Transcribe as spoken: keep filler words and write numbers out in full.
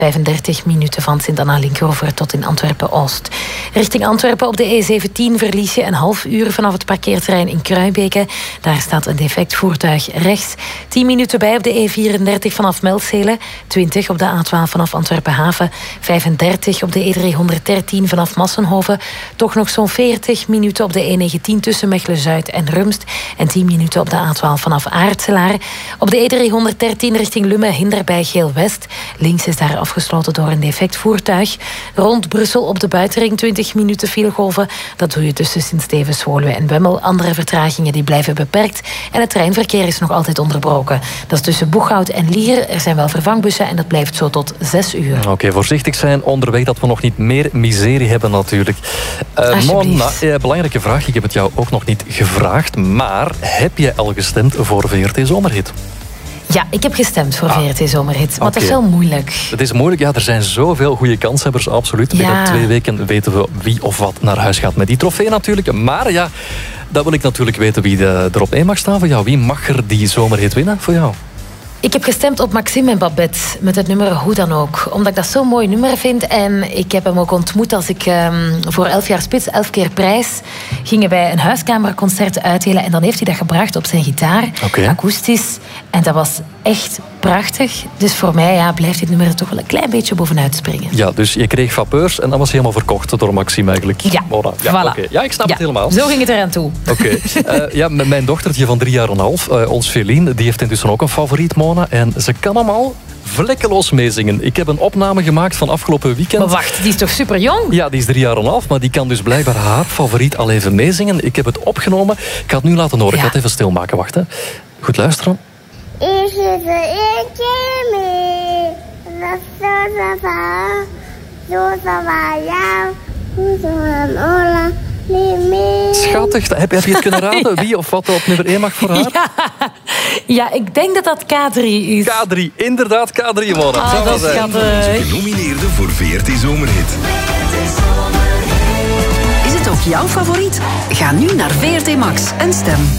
vijfendertig minuten van Sint-Anna-Linkeroever tot in Antwerpen-Oost. Richting Antwerpen op de E zeventien verlies je een half uur vanaf het parkeerterrein in Kruibeke. Daar staat een defect voertuig rechts. tien minuten bij op de E vierendertig vanaf Melzele. twintig op de A twaalf vanaf Antwerpen-Haven. vijfendertig op de E driehonderddertien vanaf Massenhoven. Toch nog zo'n veertig minuten op de E negentien tussen Mechelen-Zuid en Rumst. En tien minuten op de A twaalf vanaf Aartselaar. Op de E driehonderddertien richting Lummen hinder bij Geel-West. Links is daar afgesloten door een defect voertuig. Rond Brussel op de buitenring twintig minuten filegolven. Dat doe je tussen Sint-Stevens, Woluwe en Bemmel. Andere vertragingen die blijven beperkt. En het treinverkeer is nog altijd onderbroken. Dat is tussen Boeghout en Lier. Er zijn wel vervangbussen en dat blijft zo tot zes uur. Oké, okay, voorzichtig zijn onderweg dat we nog niet meer miserie hebben natuurlijk. Uh, Mona, uh, belangrijke vraag. Ik heb het jou ook nog niet gevraagd. Maar heb je al gestemd voor V R T Zomerhit? Ja, ik heb gestemd voor ah, V R T Zomerhit. Maar okay. het is wel moeilijk. Het is moeilijk, ja. Er zijn zoveel goede kanshebbers, absoluut. Ja. Binnen twee weken weten we wie of wat naar huis gaat met die trofee natuurlijk. Maar ja, dan wil ik natuurlijk weten wie de, erop één mag staan voor jou. Wie mag er die Zomerhit winnen voor jou? Ik heb gestemd op Maxime en Babette met het nummer Hoe dan ook. Omdat ik dat zo'n mooi nummer vind. En ik heb hem ook ontmoet als ik um, voor elf jaar spits, elf keer prijs, gingen wij een huiskamerconcert uitdelen. En dan heeft hij dat gebracht op zijn gitaar, okay. akoestisch. En dat was echt prachtig. Dus voor mij ja, blijft dit nummer er toch wel een klein beetje bovenuit springen. Ja, dus je kreeg vapeurs en dat was helemaal verkocht door Maxime eigenlijk. Ja, Mona. Ja, voilà. Okay. Ja, ik snap ja, het helemaal. Zo ging het eraan toe. Oké. Okay. Uh, ja, mijn dochtertje van drie jaar en een half, uh, ons Feline, die heeft intussen ook een favoriet, Mona. En ze kan hem al vlekkeloos meezingen. Ik heb een opname gemaakt van afgelopen weekend. Maar wacht, die is toch super jong? Ja, die is drie jaar en een half, maar die kan dus blijkbaar haar favoriet al even meezingen. Ik heb het opgenomen. Ik ga het nu laten horen. Ja. Ik ga het even stilmaken. Wacht, hè. Goed luisteren. Is het een keer mee? Dat is zo zo zo zo jou. Hoe zo Ola. Schattig, heb, heb je het kunnen raden wie of wat op nummer één mag voor haar? Ja, ja, ik denk dat dat K drie is. K drie, inderdaad K drie gewonnen. Oh, dat is schattig. Genomineerde voor V R T Zomerhit. Is het ook jouw favoriet? Ga nu naar V R T Max en stem.